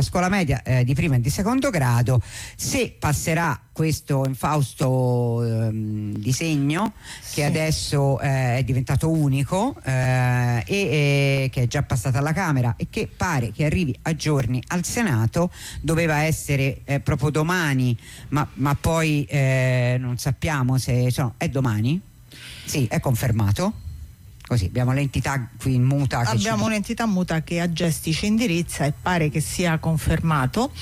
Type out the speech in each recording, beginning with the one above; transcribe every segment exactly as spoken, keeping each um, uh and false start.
scuola media eh, di primo e di secondo grado, se passerà questo infausto ehm, disegno che sì. adesso eh, è diventato unico eh, e, e che è già passato alla Camera e che pare che arrivi a giorni al Senato. Doveva essere eh, proprio domani, ma, ma poi eh, non sappiamo se cioè, è domani? Sì, è confermato. Così abbiamo l'entità qui in muta. Che abbiamo ci... un'entità muta che a gesti ci indirizza e pare che sia confermato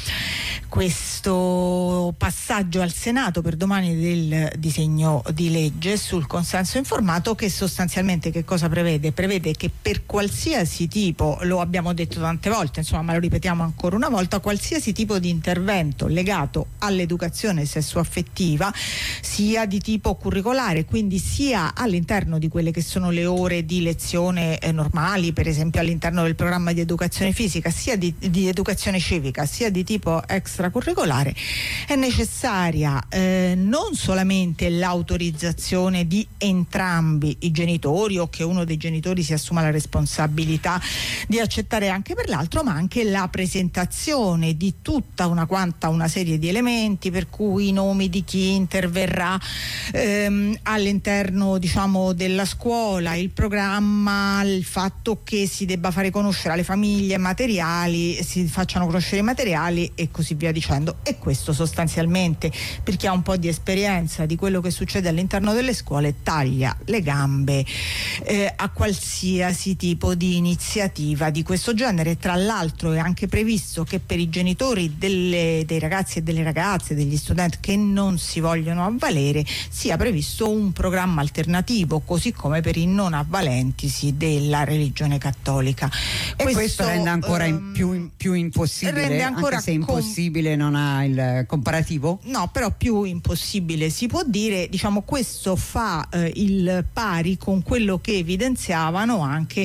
questo passaggio al Senato per domani del disegno di legge sul consenso informato, che sostanzialmente che cosa prevede? Prevede che per qualsiasi tipo, lo abbiamo detto tante volte, insomma, ma lo ripetiamo ancora una volta, qualsiasi tipo di intervento legato all'educazione sessuaffettiva sia di tipo curricolare, quindi sia all'interno di quelle che sono le ore di lezione eh, normali, per esempio all'interno del programma di educazione fisica, sia di, di educazione civica, sia di tipo extracurricolare, è necessaria eh, non solamente l'autorizzazione di entrambi i genitori o che uno dei genitori si assuma la responsabilità di accettare anche per l'altro, ma anche la presentazione di tutta una quanta una serie di elementi, per cui i nomi di chi interverrà ehm, all'interno, diciamo, della scuola, il programma, il fatto che si debba fare conoscere alle famiglie materiali, si facciano conoscere i materiali e così via dicendo. E questo sostanzialmente, per chi ha un po' di esperienza di quello che succede all'interno delle scuole, taglia le gambe eh, a qualsiasi tipo di iniziativa di questo genere. Tra l'altro è anche previsto che per i genitori delle, dei ragazzi e delle ragazze, degli studenti che non si vogliono avvalere, sia previsto un programma alternativo, così come per i non avvalentisi della religione cattolica. E questo, questo rende ancora um, in più, più impossibile, rende ancora anche se impossibile com- non ha il comparativo? No, però più impossibile si può dire, diciamo, questo fa eh, il pari con quello che evidenziavano anche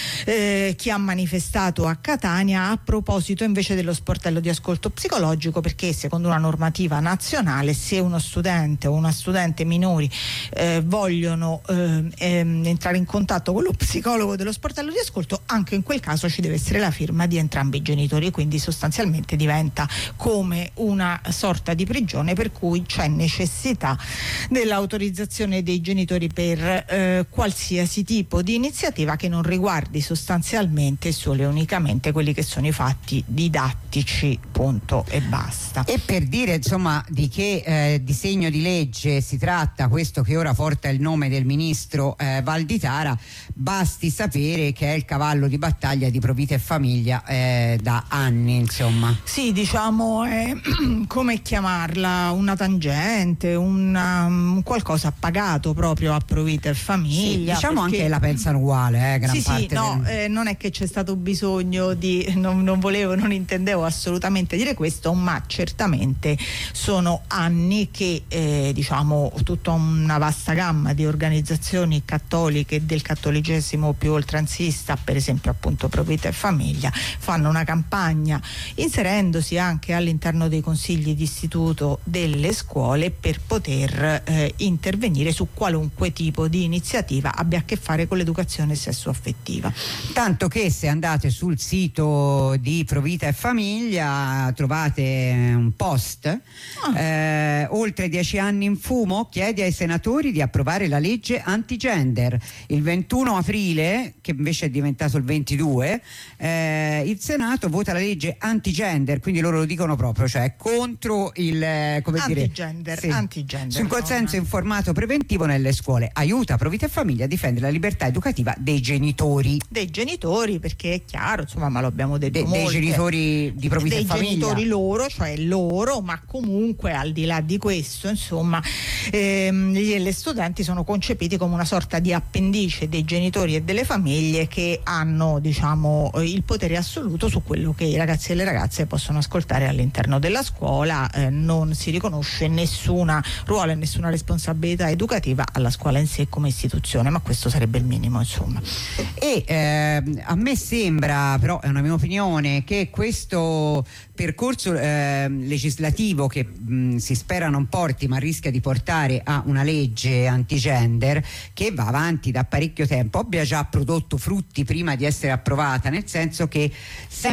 eh, chi ha manifestato a Catania a proposito invece dello sportello di ascolto psicologico, perché secondo una normativa nazionale, se uno studente o una studente minori eh, vogliono eh, ehm, entrare in contatto con lo psicologo dello sportello di ascolto, anche in quel caso ci deve essere la firma di entrambi i genitori, quindi sostanzialmente diventa come una sorta di prigione, per cui c'è necessità dell'autorizzazione dei genitori per eh, qualsiasi tipo di iniziativa che non riguardi sostanzialmente solo e unicamente quelli che sono i fatti didattici, punto e basta. E per dire insomma di che eh, disegno di legge si tratta, questo che ora porta il nome del ministro eh, Valditara, basti sapere che è il cavallo di battaglia di Pro Vita e Famiglia eh, da anni, insomma. Sì, diciamo è come chiamarla, una tangente, una, un qualcosa pagato proprio a Pro Vita e Famiglia. Sì, diciamo perché... anche la pensano uguale, eh, gran sì, parte sì, no, del... eh, non è che c'è stato bisogno di, non, non volevo, non intendevo assolutamente dire questo, ma certamente sono anni che eh, diciamo tutta una vasta gamma di organizzazioni cattoliche del cattolicesimo più oltranzista, per esempio appunto Pro Vita e Famiglia, fanno una campagna inserendosi anche all'interno dei consigli di istituto delle scuole per poter eh, intervenire su qualunque tipo di iniziativa abbia a che fare con l'educazione sessuaffettiva. Tanto che se andate sul sito di Pro Vita e Famiglia trovate un post, ah. eh, oltre dieci anni in fumo, chiede ai senatori di approvare la legge antigender. Il ventuno aprile, che invece è diventato il ventidue, eh, il Senato vota la legge antigender, quindi loro lo dicono proprio, cioè contro il come antigender, dire, sì, antigender sul consenso no, informato preventivo nelle scuole, aiuta Pro Vita e Famiglia a difendere la libertà educativa dei genitori. Dei genitori, perché è chiaro, insomma, ma lo abbiamo detto De, molte, dei genitori di Pro Vita e Famiglia. Dei genitori loro, cioè loro, ma comunque al di là di questo, insomma, ehm, gli studenti sono concepiti come una sorta di appendice dei genitori e delle famiglie che hanno, diciamo, il potere assoluto su quello che i ragazzi e le ragazze possono ascoltare all'interno della scuola. Eh, non si riconosce nessuna ruolo e nessuna responsabilità educativa alla scuola in sé come istituzione, ma questo sarebbe il minimo, insomma. E eh, a me sembra, però è una mia opinione, che questo percorso eh, legislativo che mh, si spera non porti ma rischia di portare a una legge antigender che va avanti da parecchio tempo abbia già prodotto frutti prima di essere approvata, nel senso che sempre